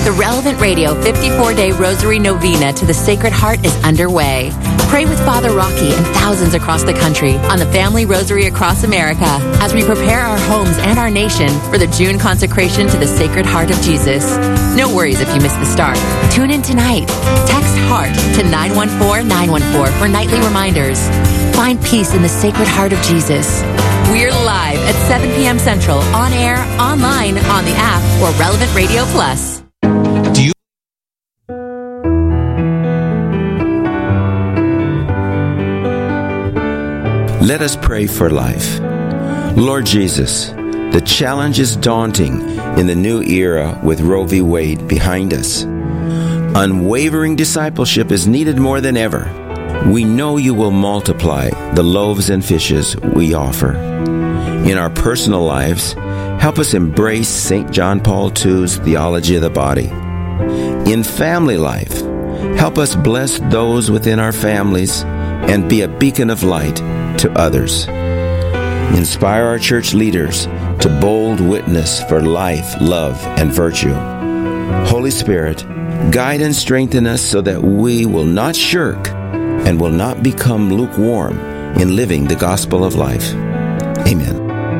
The Relevant Radio 54-Day Rosary Novena to the Sacred Heart is underway. Pray with Father Rocky and thousands across the country on the Family Rosary Across America as we prepare our homes and our nation for the June consecration to the Sacred Heart of Jesus. No worries if you miss the start. Tune in tonight. Text HEART to 914-914 for nightly reminders. Find peace in the Sacred Heart of Jesus. We're live at 7 p.m. Central, on air, online, on the app, or Relevant Radio Plus. Let us pray for life. Lord Jesus, the challenge is daunting in the new era with Roe v. Wade behind us. Unwavering discipleship is needed more than ever. We know you will multiply the loaves and fishes we offer. In our personal lives, help us embrace St. John Paul II's theology of the body. In family life, help us bless those within our families and be a beacon of light to others. Inspire our church leaders to bold witness for life, love, and virtue. Holy Spirit, guide and strengthen us so that we will not shirk and will not become lukewarm in living the gospel of life. Amen.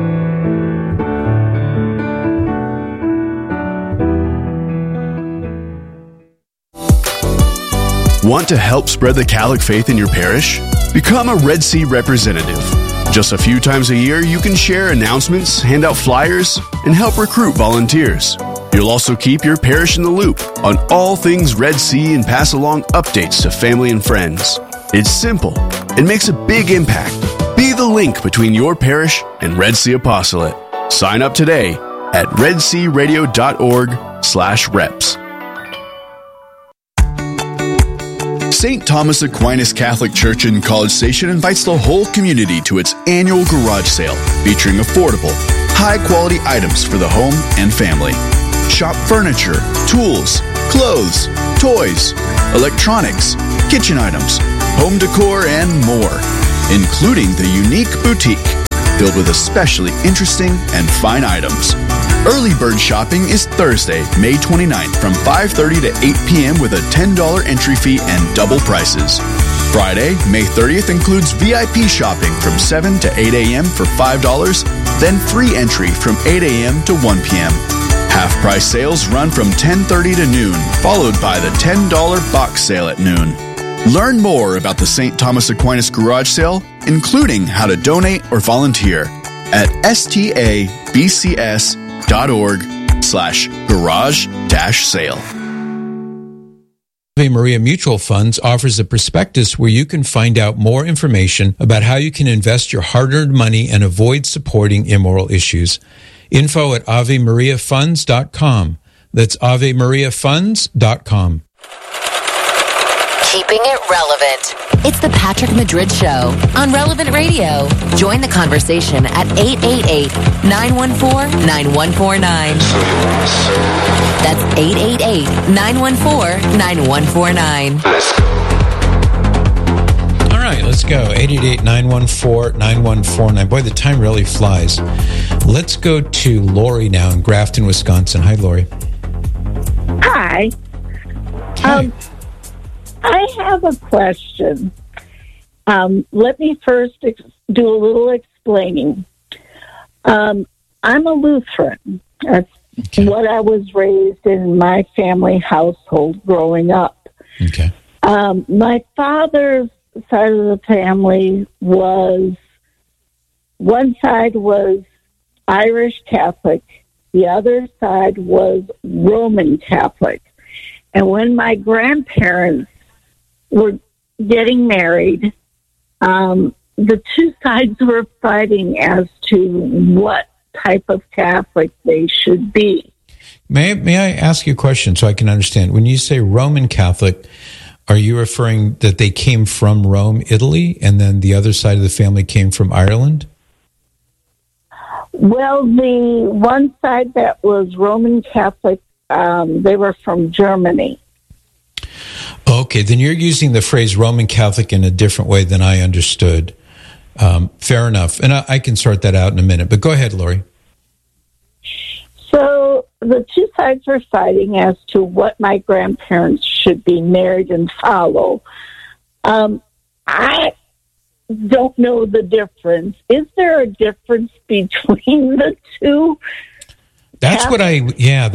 Want to help spread the Catholic faith in your parish? Become a Red Sea representative. Just a few times a year, you can share announcements, hand out flyers, and help recruit volunteers. You'll also keep your parish in the loop on all things Red Sea and pass along updates to family and friends. It's simple. It makes a big impact. Be the link between your parish and Red Sea Apostolate. Sign up today at redsearadio.org/reps. St. Thomas Aquinas Catholic Church in College Station invites the whole community to its annual garage sale, featuring affordable, high-quality items for the home and family. Shop furniture, tools, clothes, toys, electronics, kitchen items, home decor, and more, including the unique boutique, filled with especially interesting and fine items. Early bird shopping is Thursday, May 29th from 5:30 to 8 p.m. with a $10 entry fee and double prices. Friday, May 30th includes VIP shopping from 7 to 8 a.m. for $5, then free entry from 8 a.m. to 1 p.m. Half-price sales run from 10:30 to noon, followed by the $10 box sale at noon. Learn more about the St. Thomas Aquinas Garage Sale, including how to donate or volunteer, at stabcs.org/garage-sale. Ave Maria Mutual Funds offers a prospectus where you can find out more information about how you can invest your hard-earned money and avoid supporting immoral issues. Info at AveMariaFunds.com. That's AveMariaFunds.com. Keeping it relevant. It's the Patrick Madrid Show on Relevant Radio. Join the conversation at 888-914-9149. That's 888-914-9149. All right, let's go. 888-914-9149. Boy, the time really flies. Let's go to Lori now in Grafton, Wisconsin. Hi, Lori. Hi. Hi. I have a question. Let me first do a little explaining. I'm a Lutheran. That's what I was raised in my family household growing up. Okay. My father's side of the family was, one side was Irish Catholic, the other side was Roman Catholic. And when my grandparents were getting married, the two sides were fighting as to what type of Catholic they should be. May I ask you a question so I can understand? When you say Roman Catholic, are you referring that they came from Rome, Italy, and then the other side of the family came from Ireland? Well, the one side that was Roman Catholic, they were from Germany. Okay, then you're using the phrase Roman Catholic in a different way than I understood. Fair enough. And I can sort that out in a minute. But go ahead, Lori. So the two sides were fighting as to what my grandparents should be married and follow. I don't know the difference. Is there a difference between the two? That's what I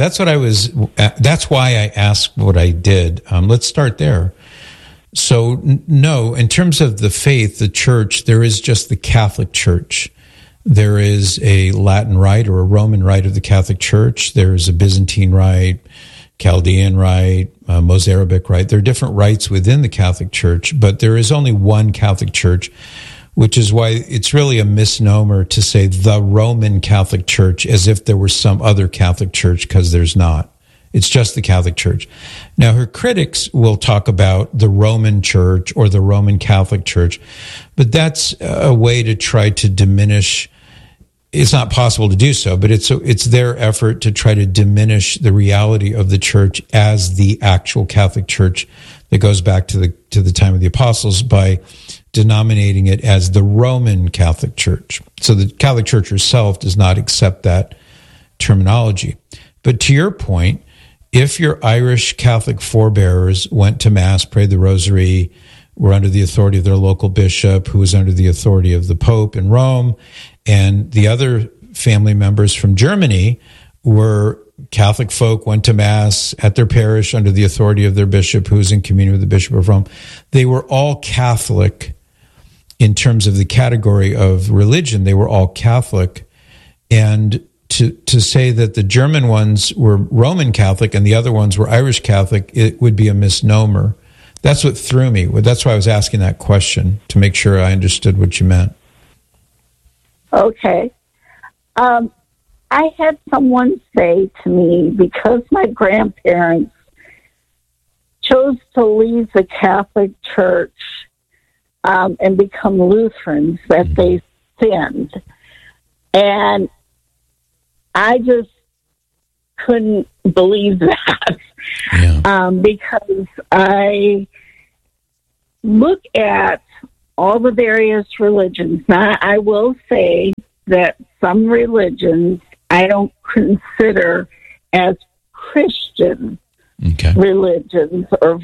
asked what I did. Let's start there. So, no, in terms of the faith, the church, there is just the Catholic Church. There is a Latin rite or a Roman rite of the Catholic Church. There is a Byzantine rite, Chaldean rite, Mozarabic rite. There are different rites within the Catholic Church, but there is only one Catholic Church, which is why it's really a misnomer to say the Roman Catholic Church as if there were some other Catholic Church, because there's not. It's just the Catholic Church. Now, her critics will talk about the Roman Church or the Roman Catholic Church, but that's a way to try to diminish. It's not possible to do so, but it's their effort to try to diminish the reality of the church as the actual Catholic Church that goes back to the time of the apostles by denominating it as the Roman Catholic Church. So the Catholic Church herself does not accept that terminology. But to your point, if your Irish Catholic forebears went to Mass, prayed the Rosary, were under the authority of their local bishop, who was under the authority of the Pope in Rome, and the other family members from Germany were Catholic folk, went to Mass at their parish under the authority of their bishop, who was in communion with the Bishop of Rome, they were all Catholic in terms of the category of religion. They were all Catholic. And to say that the German ones were Roman Catholic and the other ones were Irish Catholic, it would be a misnomer. That's what threw me. That's why I was asking that question, to make sure I understood what you meant. Okay. I had someone say to me, because my grandparents chose to leave the Catholic Church and become Lutherans, that they sinned. And I just couldn't believe that. Yeah. Because I look at all the various religions. Now, I will say that some religions I don't consider as Christian religions or,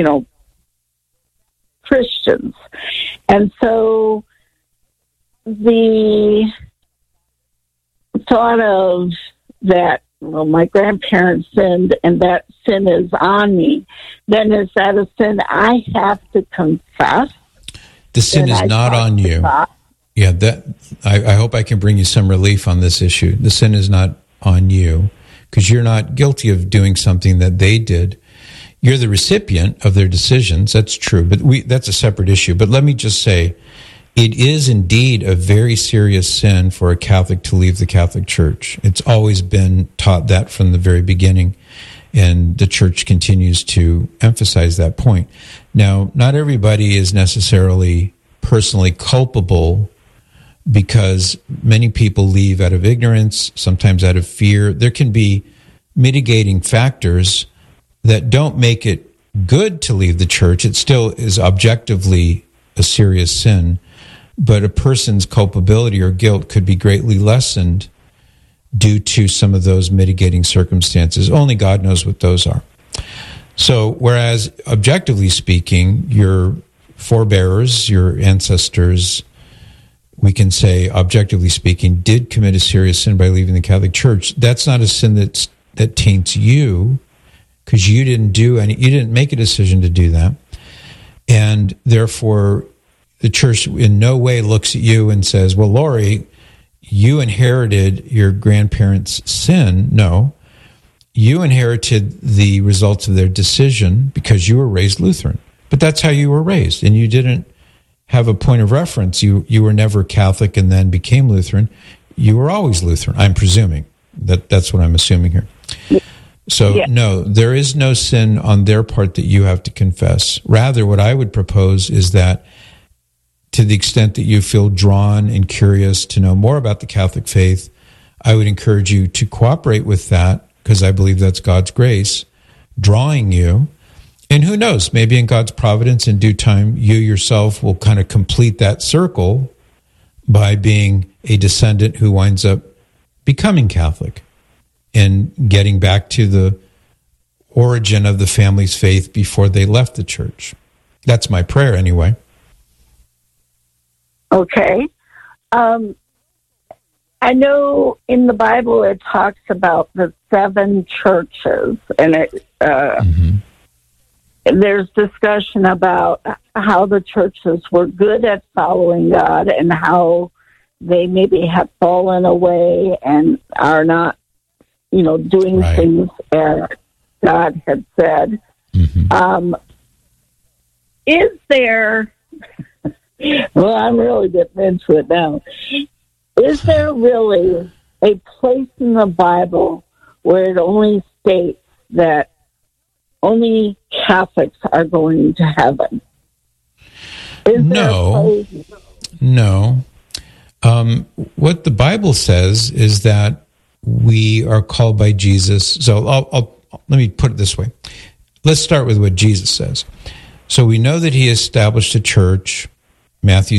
Christians. And so the thought of that, well, my grandparents sinned and that sin is on me, then is that a sin I have to confess? The sin is not on you. Yeah, I hope I can bring you some relief on this issue. The sin is not on you because you're not guilty of doing something that they did. You're the recipient of their decisions. That's true, but that's a separate issue. But let me just say, it is indeed a very serious sin for a Catholic to leave the Catholic Church. It's always been taught that from the very beginning, and the Church continues to emphasize that point. Now, not everybody is necessarily personally culpable because many people leave out of ignorance, sometimes out of fear. There can be mitigating factors that don't make it good to leave the church. It still is objectively a serious sin, but a person's culpability or guilt could be greatly lessened due to some of those mitigating circumstances. Only God knows what those are. So, whereas objectively speaking, your forebears, your ancestors, we can say, objectively speaking, did commit a serious sin by leaving the Catholic Church. That's not a sin that taints you, because you didn't make a decision to do that. And therefore, the church in no way looks at you and says, well, Lori, you inherited your grandparents' sin. No, you inherited the results of their decision because you were raised Lutheran. But that's how you were raised, and you didn't have a point of reference. You were never Catholic and then became Lutheran. You were always Lutheran, I'm presuming. That's what I'm assuming here. So, yeah. No, there is no sin on their part that you have to confess. Rather, what I would propose is that to the extent that you feel drawn and curious to know more about the Catholic faith, I would encourage you to cooperate with that, because I believe that's God's grace drawing you. And who knows, maybe in God's providence, in due time, you yourself will kind of complete that circle by being a descendant who winds up becoming Catholic. and getting back to the origin of the family's faith before they left the church. That's my prayer anyway. Okay. I know in the Bible it talks about the 7 churches, and there's discussion about how the churches were good at following God and how they maybe have fallen away and are not, doing things as God had said. Is there, well, I'm really getting into it now. Is there really a place in the Bible where it only states that only Catholics are going to heaven? No. What the Bible says is that we are called by Jesus. So let me put it this way. Let's start with what Jesus says. So we know that he established a church, Matthew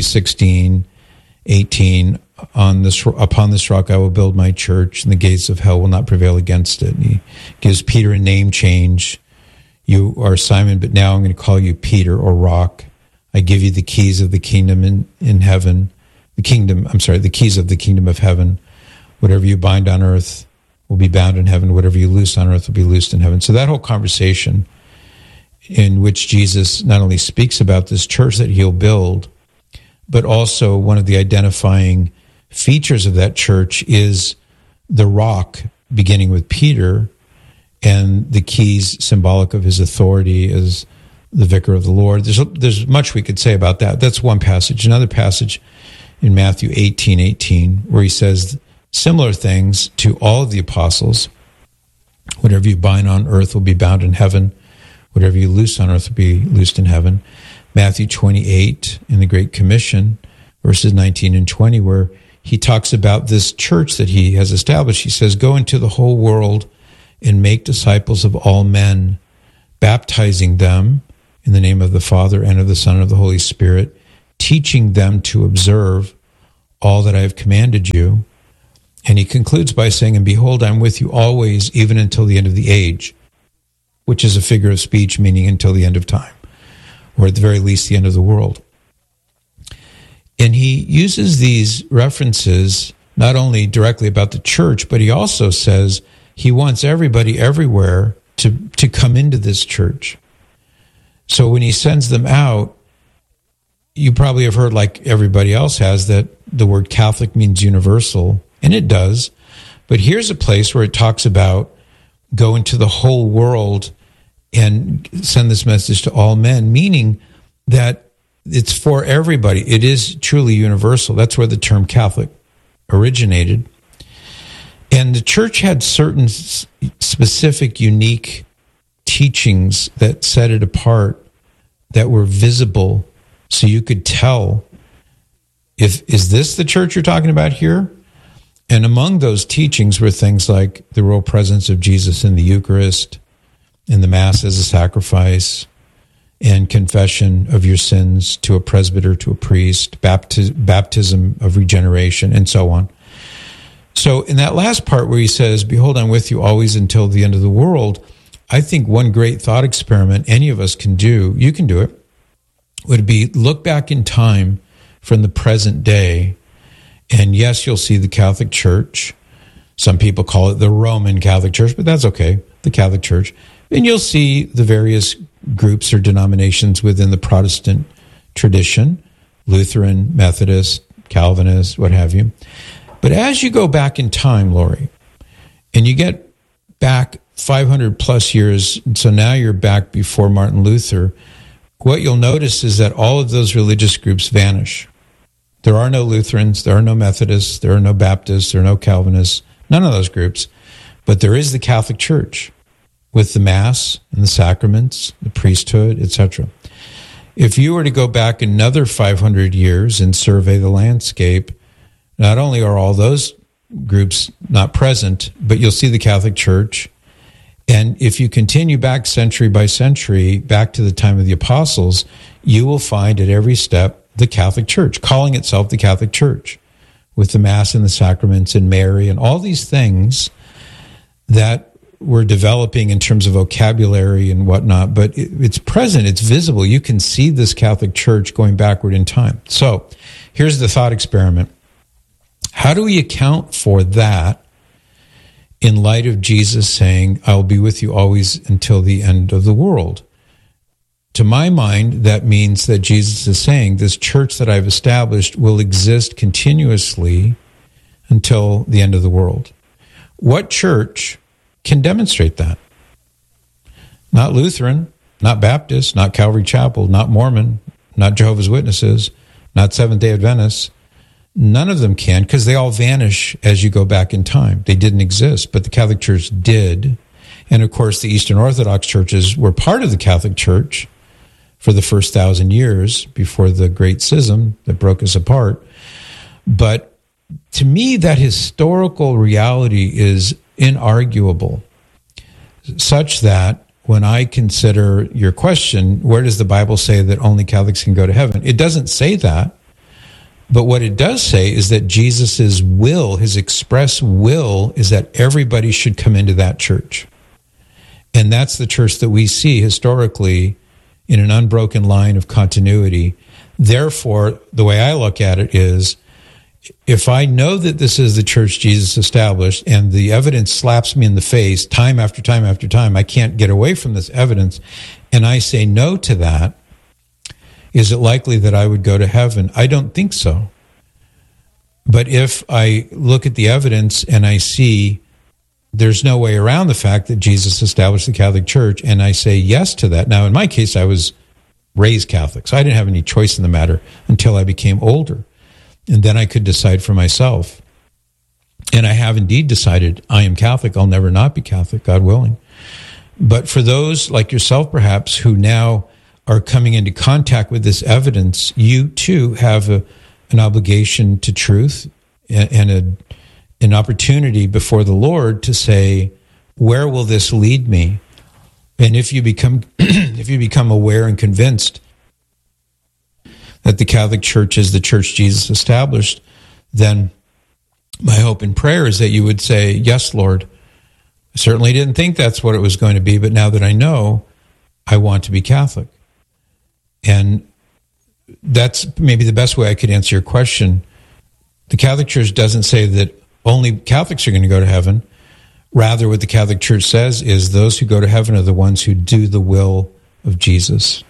16:18. Upon this rock I will build my church, and the gates of hell will not prevail against it. And he gives Peter a name change. You are Simon, but now I'm going to call you Peter, or Rock. I give you the keys of the kingdom in heaven. The keys of the kingdom of heaven. Whatever you bind on earth will be bound in heaven. Whatever you loose on earth will be loosed in heaven. So that whole conversation in which Jesus not only speaks about this church that he'll build, but also one of the identifying features of that church is the rock, beginning with Peter, and the keys symbolic of his authority as the vicar of the Lord. There's much we could say about that. That's one passage. Another passage in Matthew 18:18, where he says similar things to all of the apostles. Whatever you bind on earth will be bound in heaven. Whatever you loose on earth will be loosed in heaven. Matthew 28 in the Great Commission, verses 19 and 20, where he talks about this church that he has established. He says, go into the whole world and make disciples of all men, baptizing them in the name of the Father and of the Son and of the Holy Spirit, teaching them to observe all that I have commanded you. And he concludes by saying, and behold, I'm with you always, even until the end of the age, which is a figure of speech, meaning until the end of time, or at the very least, the end of the world. And he uses these references not only directly about the church, but he also says he wants everybody everywhere to come into this church. So when he sends them out, you probably have heard, like everybody else has, that the word Catholic means universal, and it does. But here's a place where it talks about go into the whole world and send this message to all men, meaning that it's for everybody. It is truly universal. That's where the term Catholic originated. And the church had certain specific, unique teachings that set it apart, that were visible, so you could tell, is this the church you're talking about here? And among those teachings were things like the real presence of Jesus in the Eucharist, in the Mass as a sacrifice, and confession of your sins to a presbyter, to a priest, baptism of regeneration, and so on. So in that last part where he says, behold, I'm with you always until the end of the world, I think one great thought experiment any of us can do, you can do it, would be look back in time from the present day. And yes, you'll see the Catholic Church. Some people call it the Roman Catholic Church, but that's okay, the Catholic Church. And you'll see the various groups or denominations within the Protestant tradition, Lutheran, Methodist, Calvinist, what have you. But as you go back in time, Lori, and you get back 500 plus years, so now you're back before Martin Luther, what you'll notice is that all of those religious groups vanish. There are no Lutherans, there are no Methodists, there are no Baptists, there are no Calvinists, none of those groups. But there is the Catholic Church with the Mass and the sacraments, the priesthood, etc. If you were to go back another 500 years and survey the landscape, not only are all those groups not present, but you'll see the Catholic Church. And if you continue back century by century, back to the time of the apostles, you will find at every step the Catholic Church, calling itself the Catholic Church, with the Mass and the sacraments and Mary and all these things that we're developing in terms of vocabulary and whatnot, but it's present, it's visible. You can see this Catholic Church going backward in time. So here's the thought experiment. How do we account for that in light of Jesus saying, "I'll be with you always until the end of the world"? To my mind, that means that Jesus is saying this church that I've established will exist continuously until the end of the world. What church can demonstrate that? Not Lutheran, not Baptist, not Calvary Chapel, not Mormon, not Jehovah's Witnesses, not Seventh-day Adventists. None of them can, because they all vanish as you go back in time. They didn't exist, but the Catholic Church did. And of course, the Eastern Orthodox churches were part of the Catholic Church for the first 1,000 years before the Great Schism that broke us apart. But to me, that historical reality is inarguable, such that when I consider your question, where does the Bible say that only Catholics can go to heaven? It doesn't say that. But what it does say is that Jesus' will, his express will, is that everybody should come into that church. And that's the church that we see historically in an unbroken line of continuity. Therefore, the way I look at it is, if I know that this is the church Jesus established and the evidence slaps me in the face time after time after time, I can't get away from this evidence, and I say no to that, is it likely that I would go to heaven? I don't think so. But if I look at the evidence and I see there's no way around the fact that Jesus established the Catholic Church, and I say yes to that. Now, in my case, I was raised Catholic, so I didn't have any choice in the matter until I became older. And then I could decide for myself. And I have indeed decided I am Catholic. I'll never not be Catholic, God willing. But for those like yourself, perhaps, who now are coming into contact with this evidence, you too have an obligation to truth and an opportunity before the Lord to say, where will this lead me? And if you become aware and convinced that the Catholic Church is the church Jesus established, then my hope and prayer is that you would say, yes, Lord, I certainly didn't think that's what it was going to be, but now that I know, I want to be Catholic. And that's maybe the best way I could answer your question. The Catholic Church doesn't say that only Catholics are going to go to heaven. Rather, what the Catholic Church says is those who go to heaven are the ones who do the will of Jesus.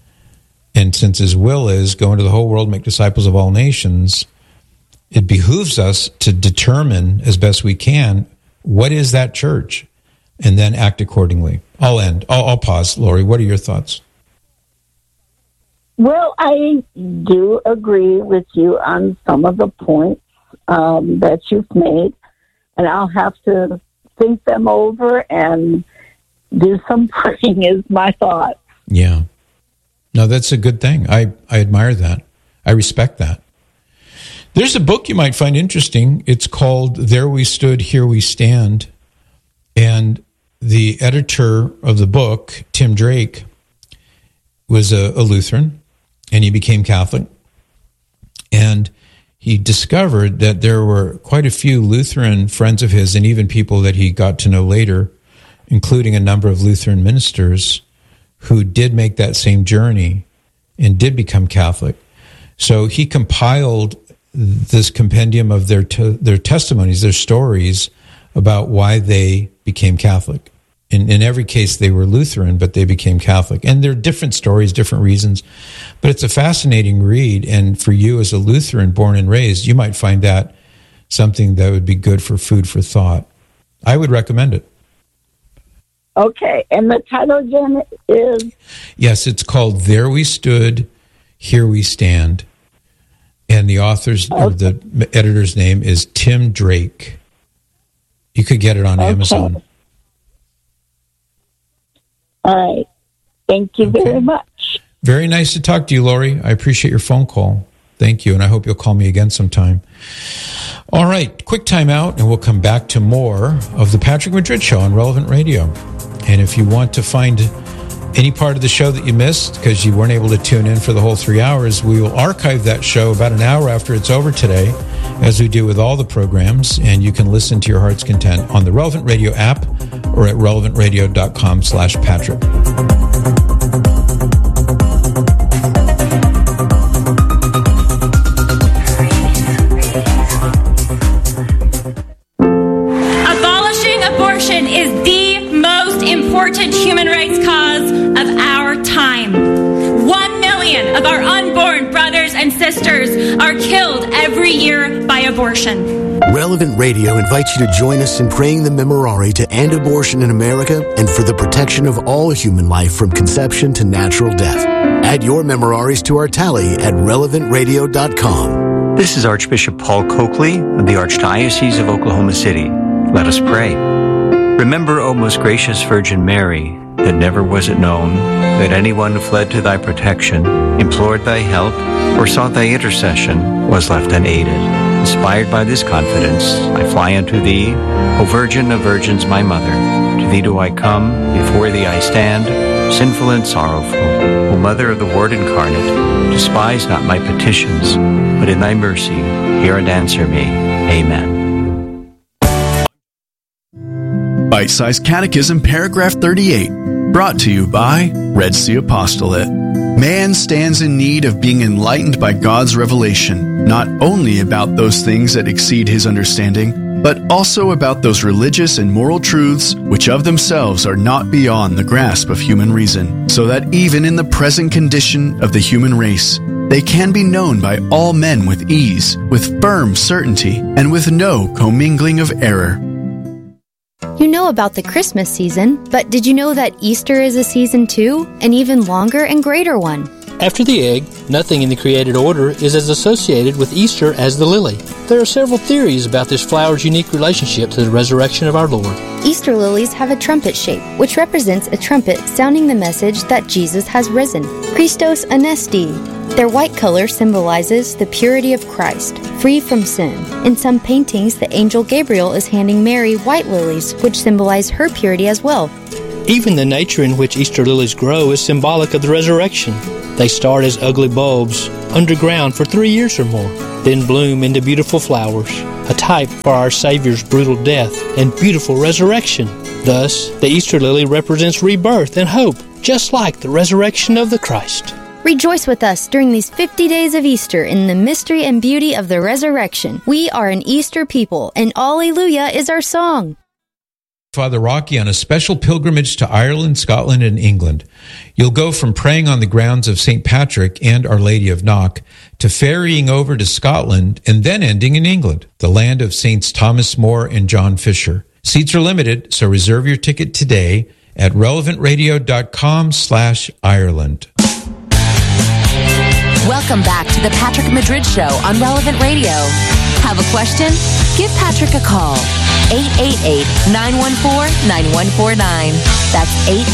And since his will is go into the whole world, make disciples of all nations, it behooves us to determine as best we can what is that church, and then act accordingly. I'll pause. Lori, what are your thoughts? Well, I do agree with you on some of the points that you've made, and I'll have to think them over and do some praying is my thought. Yeah. No, that's a good thing. I admire that. I respect that. There's a book you might find interesting. It's called There We Stood, Here We Stand. And the editor of the book, Tim Drake, was a Lutheran, and he became Catholic. And he discovered that there were quite a few Lutheran friends of his, and even people that he got to know later, including a number of Lutheran ministers, who did make that same journey and did become Catholic. So he compiled this compendium of their testimonies, their stories about why they became Catholic. In every case, they were Lutheran, but they became Catholic. And there are different stories, different reasons. But it's a fascinating read. And for you as a Lutheran born and raised, you might find that something that would be good for food for thought. I would recommend it. Okay. And the title again is? Yes, it's called There We Stood, Here We Stand. And the author's or the editor's name is Tim Drake. You could get it on Amazon. All right. Thank you very much. Very nice to talk to you, Lori. I appreciate your phone call. Thank you, and I hope you'll call me again sometime. All right, quick time out, and we'll come back to more of the Patrick Madrid Show on Relevant Radio. And if you want to find any part of the show that you missed because you weren't able to tune in for the whole 3 hours, we will archive that show about an hour after it's over today, as we do with all the programs, and you can listen to your heart's content on the Relevant Radio app or at relevantradio.com/Patrick. Abolishing abortion is the most important human rights cause of our time. 1 million of our unborn brothers and sisters are killed every year by abortion. Relevant Radio invites you to join us in praying the Memorare to end abortion in America and for the protection of all human life from conception to natural death. Add your Memoraries to our tally at relevantradio.com. This is Archbishop Paul Coakley of the Archdiocese of Oklahoma City. Let us pray. Remember, O most gracious Virgin Mary, that never was it known that anyone who fled to thy protection, implored thy help, or sought thy intercession was left unaided. Inspired by this confidence, I fly unto thee, O Virgin of Virgins, my Mother. To thee do I come, before thee I stand, sinful and sorrowful. O Mother of the Word incarnate, despise not my petitions, but in thy mercy hear and answer me. Amen. Bite-Sized Catechism, paragraph 38, brought to you by Red Sea Apostolate. Man stands in need of being enlightened by God's revelation, not only about those things that exceed his understanding, but also about those religious and moral truths which of themselves are not beyond the grasp of human reason, so that even in the present condition of the human race, they can be known by all men with ease, with firm certainty, and with no commingling of error. You know about the Christmas season, but did you know that Easter is a season too? An even longer and greater one. After the egg, nothing in the created order is as associated with Easter as the lily. There are several theories about this flower's unique relationship to the resurrection of our Lord. Easter lilies have a trumpet shape, which represents a trumpet sounding the message that Jesus has risen. Christos Anesti. Their white color symbolizes the purity of Christ, free from sin. In some paintings, the angel Gabriel is handing Mary white lilies, which symbolize her purity as well. Even the nature in which Easter lilies grow is symbolic of the resurrection. They start as ugly bulbs, underground for 3 years or more, then bloom into beautiful flowers, a type for our Savior's brutal death and beautiful resurrection. Thus, the Easter lily represents rebirth and hope, just like the resurrection of the Christ. Rejoice with us during these 50 days of Easter in the mystery and beauty of the resurrection. We are an Easter people, and Alleluia is our song. Father Rocky on a special pilgrimage to Ireland, Scotland, and England. You'll go from praying on the grounds of St. Patrick and Our Lady of Knock to ferrying over to Scotland and then ending in England, the land of Saints Thomas More and John Fisher. Seats are limited, so reserve your ticket today at relevantradio.com/Ireland. Welcome back to the Patrick Madrid Show on Relevant Radio. Have a question? Give Patrick a call. 888-914-9149. That's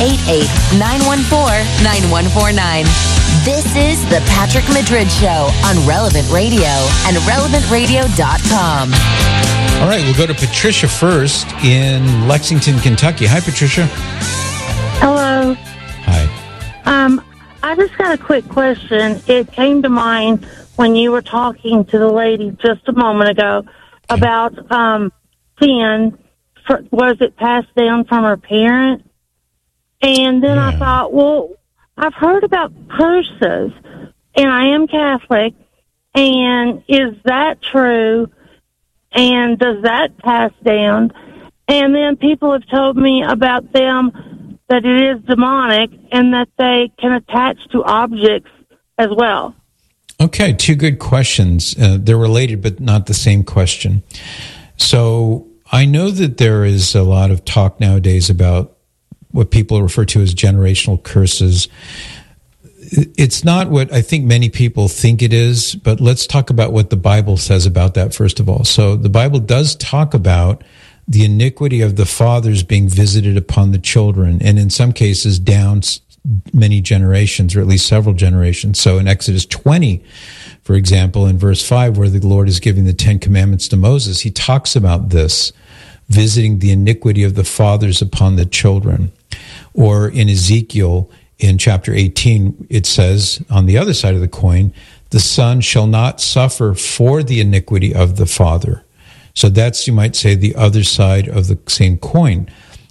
888-914-9149. This is the Patrick Madrid Show on Relevant Radio and relevantradio.com. All right, we'll go to Patricia first in Lexington, Kentucky. Hi, Patricia. Hello. Hi. I just got a quick question. It came to mind when you were talking to the lady just a moment ago about sin. Was it passed down from her parent? And then I thought, well, I've heard about curses, and I am Catholic, and is that true? And does that pass down? And then people have told me about them that it is demonic and that they can attach to objects as well. Okay, two good questions. They're related, but not the same question. So I know that there is a lot of talk nowadays about what people refer to as generational curses. It's not what I think many people think it is, but let's talk about what the Bible says about that first of all. So the Bible does talk about the iniquity of the fathers being visited upon the children, and in some cases down many generations, or at least several generations. So in Exodus 20, for example, in verse 5, where the Lord is giving the 10 Commandments to Moses, he talks about this, visiting the iniquity of the fathers upon the children. Or in Ezekiel, in chapter 18, it says, on the other side of the coin, the son shall not suffer for the iniquity of the father. So that's, you might say, the other side of the same coin.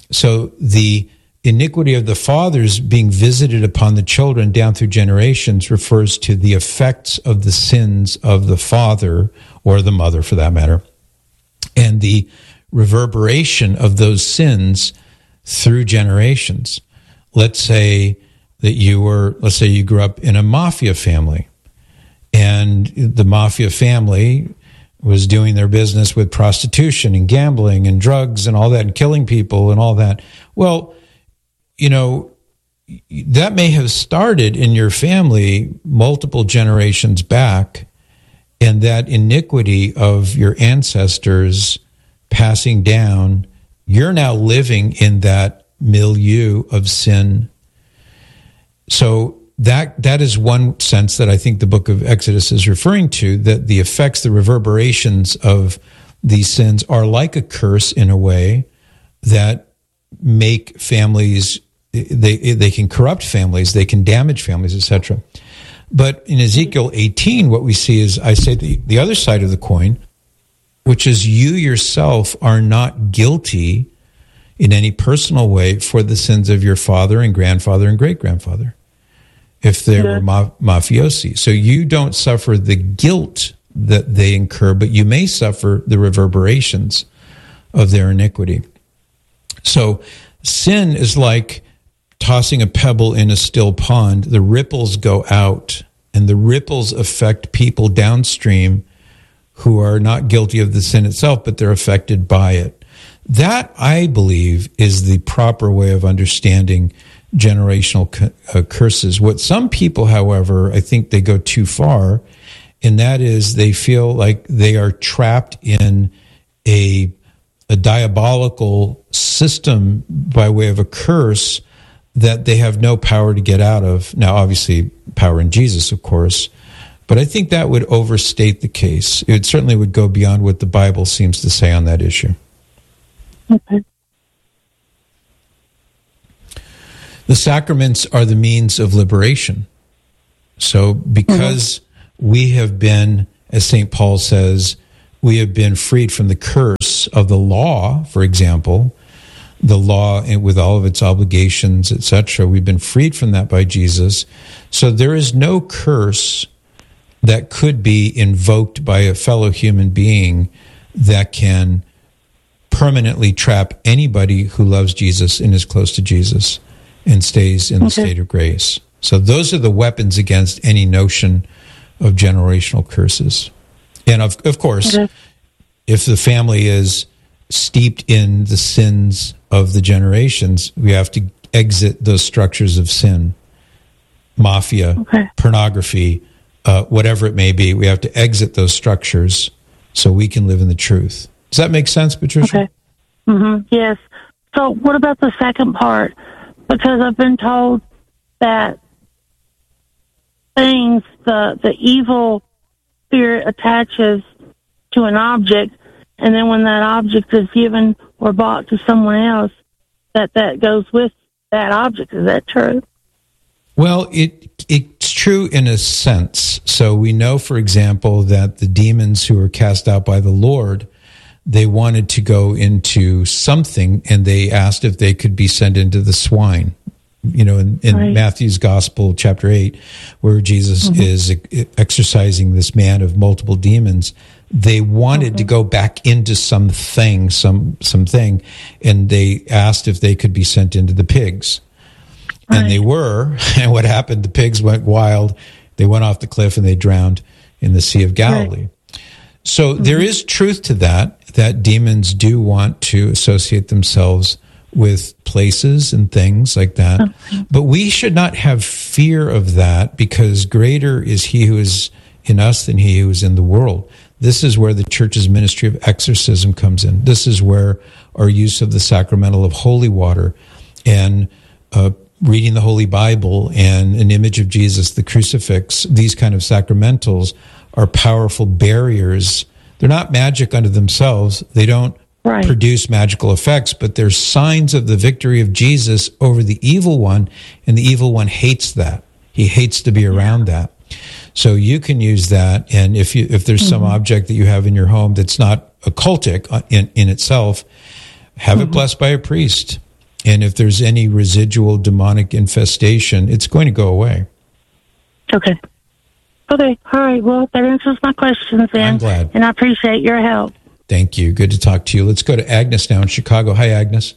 So the iniquity of the fathers being visited upon the children down through generations refers to the effects of the sins of the father or the mother, for that matter, and the reverberation of those sins through generations. Let's say you grew up in a mafia family, and the mafia family was doing their business with prostitution and gambling and drugs and all that, and killing people and all that. Well, that may have started in your family multiple generations back, and that iniquity of your ancestors passing down, you're now living in that milieu of sin. So that is one sense that I think the book of Exodus is referring to, that the effects, the reverberations of these sins are like a curse in a way that make families, they can corrupt families, they can damage families, etc. But in Ezekiel 18, what we see is, I say, the other side of the coin, which is you yourself are not guilty in any personal way for the sins of your father and grandfather and great-grandfather, if they were mafiosi. So you don't suffer the guilt that they incur, but you may suffer the reverberations of their iniquity. So sin is like tossing a pebble in a still pond. The ripples go out, and the ripples affect people downstream who are not guilty of the sin itself, but they're affected by it. That, I believe, is the proper way of understanding generational curses. What some people, however, I think they go too far, and that is they feel like they are trapped in a diabolical system by way of a curse that they have no power to get out of. Now, obviously, power in Jesus, of course, but I think that would overstate the case. It certainly would go beyond what the Bible seems to say on that issue. Okay. The sacraments are the means of liberation. So because we have been, as St. Paul says, we have been freed from the curse of the law, for example, the law with all of its obligations, etc. We've been freed from that by Jesus. So there is no curse that could be invoked by a fellow human being that can permanently trap anybody who loves Jesus and is close to Jesus and stays in the state of grace. So those are the weapons against any notion of generational curses. And of course, if the family is steeped in the sins of the generations, we have to exit those structures of sin, mafia, pornography, whatever it may be. We have to exit those structures so we can live in the truth. Does that make sense, Patricia? Okay. Yes. So what about the second part? Because I've been told that things, the evil spirit attaches to an object, and then when that object is given or bought to someone else, that goes with that object. Is that true? Well, it's true in a sense. So we know, for example, that the demons who were cast out by the Lord, they wanted to go into something, and they asked if they could be sent into the swine. You know, in Matthew's Gospel, chapter 8, where Jesus is exorcising this man of multiple demons, they wanted to go back into something, and they asked if they could be sent into the pigs. And they were, and what happened? The pigs went wild, they went off the cliff, and they drowned in the Sea of Galilee. So there is truth to that demons do want to associate themselves with places and things like that. But we should not have fear of that, because greater is he who is in us than he who is in the world. This is where the church's ministry of exorcism comes in. This is where our use of the sacramental of holy water and reading the Holy Bible and an image of Jesus, the crucifix, these kind of sacramentals are powerful barriers. They're not magic unto themselves. They don't produce magical effects, but they're signs of the victory of Jesus over the evil one, and the evil one hates that. He hates to be around that. So you can use that, and if there's some object that you have in your home that's not occultic in itself, have it blessed by a priest. And if there's any residual demonic infestation, it's going to go away. Okay. Okay. All right. Well, that answers my questions then. I'm glad. And I appreciate your help. Thank you. Good to talk to you. Let's go to Agnes now in Chicago. Hi, Agnes.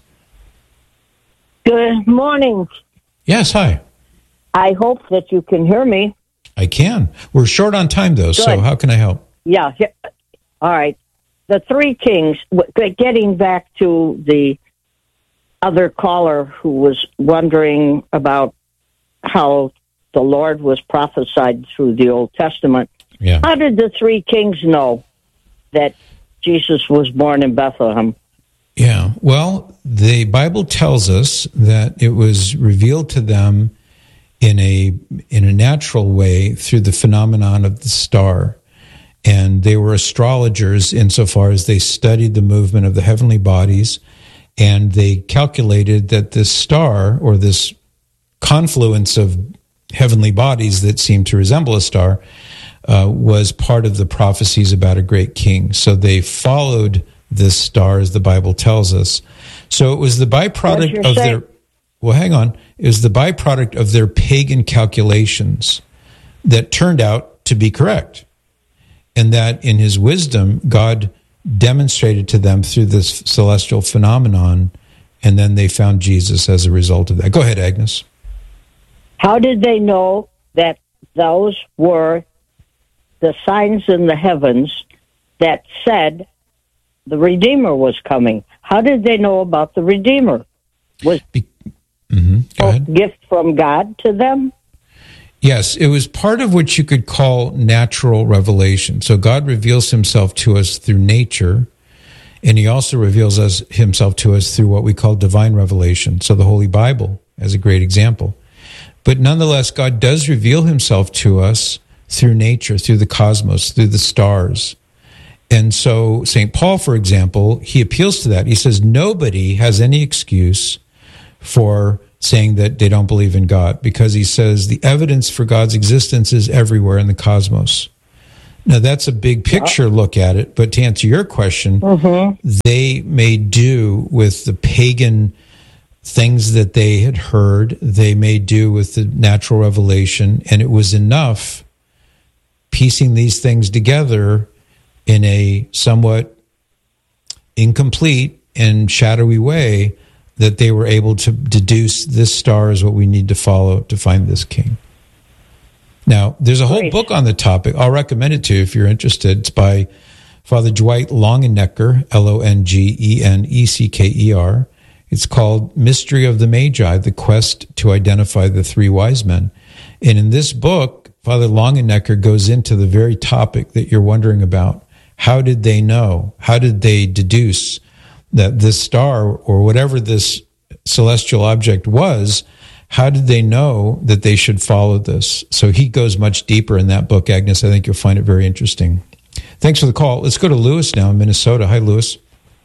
Good morning. Yes, hi. I hope that you can hear me. I can. We're short on time, though, Good. So how can I help? Yeah. All right. The three kings, getting back to the other caller who was wondering about how the Lord was prophesied through the Old Testament. Yeah. How did the three kings know that Jesus was born in Bethlehem? Yeah. Well, the Bible tells us that it was revealed to them in a natural way through the phenomenon of the star. And they were astrologers insofar as they studied the movement of the heavenly bodies, and they calculated that this star, or this confluence of heavenly bodies that seemed to resemble a star, was part of the prophecies about a great king. So they followed this star, as the Bible tells us. So it was the byproduct of their... Well, hang on. It was the byproduct of their pagan calculations that turned out to be correct. And that in his wisdom, God demonstrated to them through this celestial phenomenon, and then they found Jesus as a result of that. Go ahead, Agnes. How did they know that those were the signs in the heavens that said the Redeemer was coming? How did they know about the Redeemer? Was a gift from God to them? Yes, it was part of what you could call natural revelation. So God reveals himself to us through nature, and he also reveals himself to us through what we call divine revelation. So the Holy Bible as a great example. But nonetheless, God does reveal himself to us through nature, through the cosmos, through the stars. And so St. Paul, for example, he appeals to that. He says nobody has any excuse for saying that they don't believe in God, because he says the evidence for God's existence is everywhere in the cosmos. Now, that's a big picture look at it, but to answer your question, they made do with the pagan things that they had heard. They made do with the natural revelation, and it was enough piecing these things together in a somewhat incomplete and shadowy way that they were able to deduce this star is what we need to follow to find this king. Now, there's a whole book on the topic. I'll recommend it to you if you're interested. It's by Father Dwight Longenecker, Longenecker. It's called Mystery of the Magi, The Quest to Identify the Three Wise Men. And in this book, Father Longenecker goes into the very topic that you're wondering about. How did they know? How did they deduce that this star, or whatever this celestial object was, how did they know that they should follow this? So he goes much deeper in that book, Agnes. I think you'll find it very interesting. Thanks for the call. Let's go to Lewis now in Minnesota. Hi, Lewis.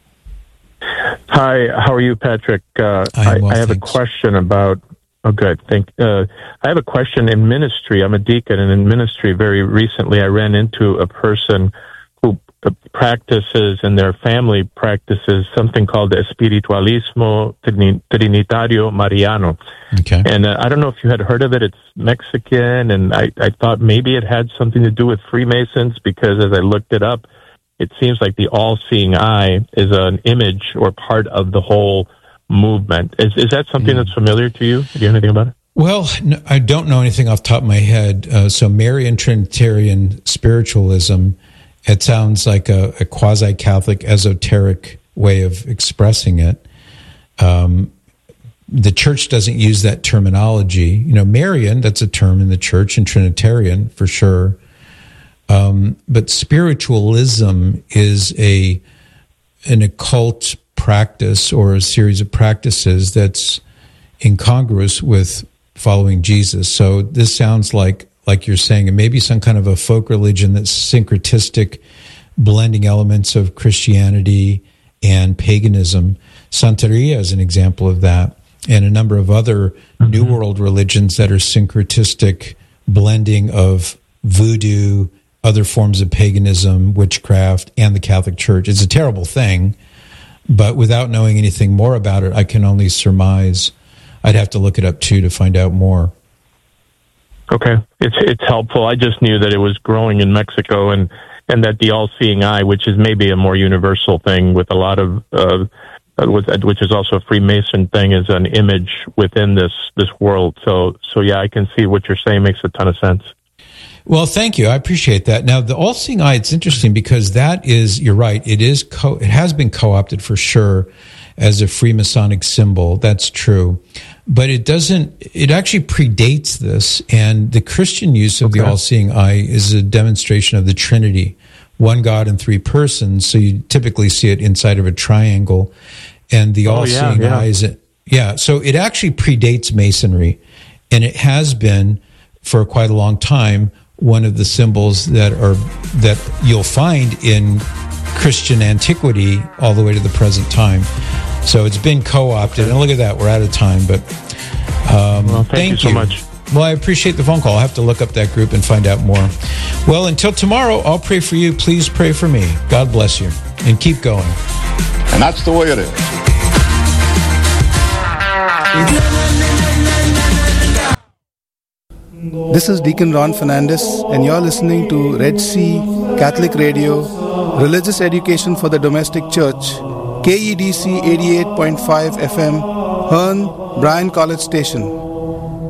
Hi, how are you, Patrick? I have a question about... Oh, good. I have a question in ministry. I'm a deacon, and in ministry very recently I ran into a person who practices, and their family practices, something called the Espiritualismo Trinitario Mariano. Okay. And I don't know if you had heard of it. It's Mexican, and I thought maybe it had something to do with Freemasons, because as I looked it up, it seems like the all-seeing eye is an image or part of the whole movement. Is that something that's familiar to you? Do you know anything about it? Well, no, I don't know anything off the top of my head. So Marian Trinitarian spiritualism, it sounds like a quasi-Catholic esoteric way of expressing it. The church doesn't use that terminology. You know, Marian, that's a term in the church, and Trinitarian for sure. But spiritualism is an occult practice, or a series of practices that's incongruous with following Jesus. So this sounds like you're saying, it may be some kind of a folk religion that's syncretistic, blending elements of Christianity and paganism. Santeria is an example of that, and a number of other New World religions that are syncretistic, blending of voodoo, other forms of paganism, witchcraft, and the Catholic Church. It's a terrible thing, But without knowing anything more about it, I can only surmise. I'd have to look it up too to find out more. Okay, it's helpful. I just knew that it was growing in Mexico, and that the all-seeing eye, which is maybe a more universal thing with a lot of, which is also a Freemason thing, is an image within this world. So yeah, I can see what you're saying makes a ton of sense. Well, thank you. I appreciate that. Now, the all-seeing eye, it's interesting because that is, you're right, it has been co-opted for sure as a Freemasonic symbol. That's true. But it actually predates this, and the Christian use of the all-seeing eye is a demonstration of the Trinity, one God in three persons, so you typically see it inside of a triangle, and the all-seeing eye is, so it actually predates Masonry, and it has been for quite a long time one of the symbols that you'll find in Christian antiquity all the way to the present time. So it's been co-opted, and look at that, we're out of time. But thank you so much. Well, I appreciate the phone call. I'll have to look up that group and find out more. Well, until tomorrow, I'll pray for you. Please pray for me. God bless you, and keep going. And that's the way it is. This is Deacon Ron Fernandez, and you're listening to Red Sea Catholic Radio, Religious Education for the Domestic Church, KEDC 88.5 FM, Hearn, Bryan College Station.